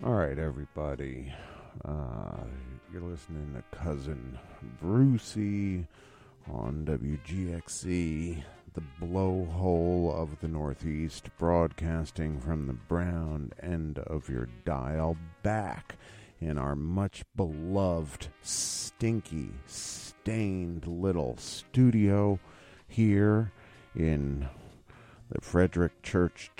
All right, everybody. You're listening to Cousin Brucey on WGXC, the blowhole of the Northeast, broadcasting from the brown end of your dial back in our much beloved, stinky, stained little studio here in the Frederick Church.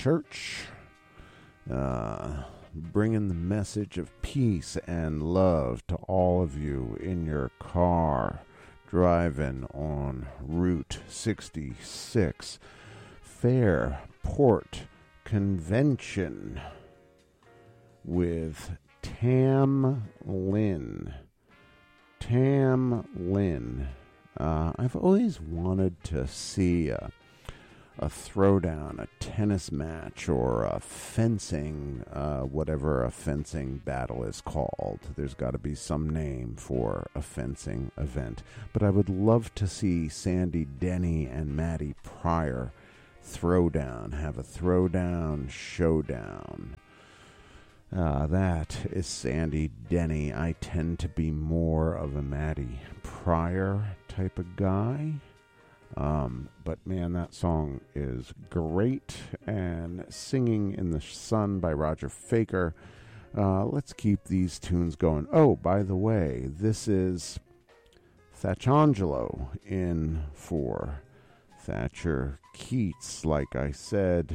Bringing the message of peace and love to all of you in your car, driving on Route 66, Fairport Convention with Tam Lin. I've always wanted to see a throwdown, a tennis match, or a fencing, whatever a fencing battle is called. There's got to be some name for a fencing event. But I would love to see Sandy Denny and Maddie Pryor have a throwdown showdown. That is Sandy Denny. I tend to be more of a Maddie Pryor type of guy. But man, that song is great. And Singing in the Sun by Roger Faker. Let's keep these tunes going. Oh, by the way, this is Thatchangelo in for Thatcher Keats. Like I said,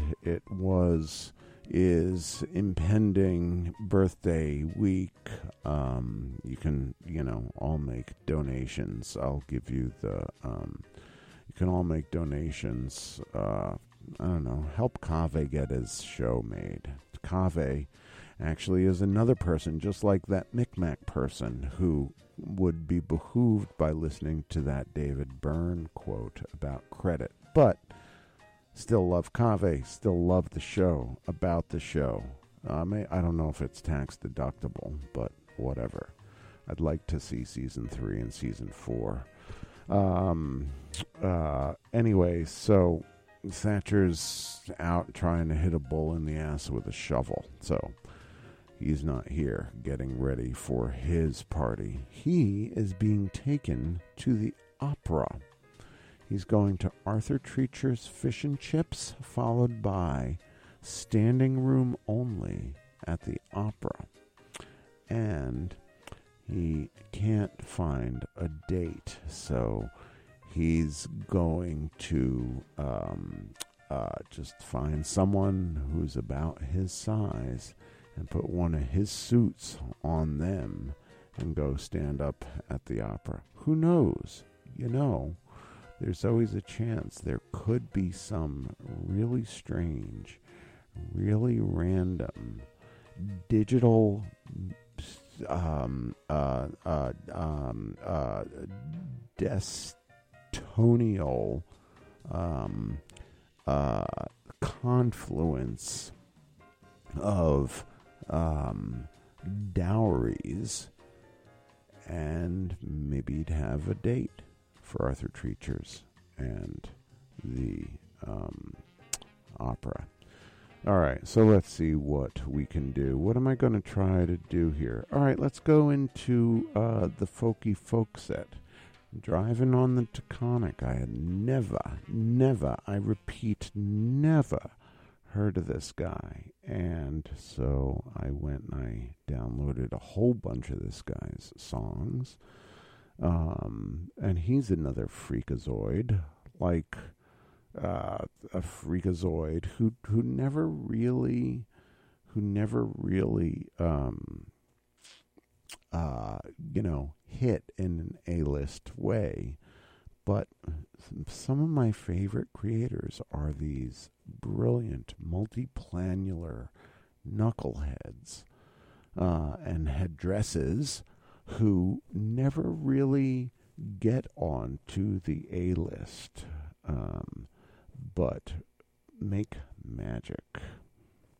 is impending birthday week. You can, all make donations. I'll give you the, you can all make donations. Help Kaveh get his show made. Kaveh actually is another person, just like that Micmac person, who would be behooved by listening to that David Byrne quote about credit. But still love Kaveh, still love the show, about the show. I don't know if it's tax deductible, but whatever. I'd like to see season 3 and season 4. Anyway, so Thatcher's out trying to hit a bull in the ass with a shovel. So he's not here getting ready for his party. He is being taken to the opera. He's going to Arthur Treacher's Fish and Chips, followed by standing room only at the opera. And he can't find a date, so he's going to just find someone who's about his size and put one of his suits on them and go stand up at the opera. Who knows? There's always a chance there could be some really strange, really random digital destonial confluence of dowries, and maybe he'd have a date for Arthur Treacher's and the opera. All right, so let's see what we can do. What am I going to try to do here? All right, let's go into the folky folk set. Driving on the Taconic. I had never, I repeat, never heard of this guy. And so I went and I downloaded a whole bunch of this guy's songs. And he's another freakazoid, like a freakazoid who never really hit in an A-list way. But some of my favorite creators are these brilliant multiplanular knuckleheads and headdresses who never really get on to the A-list, but make magic.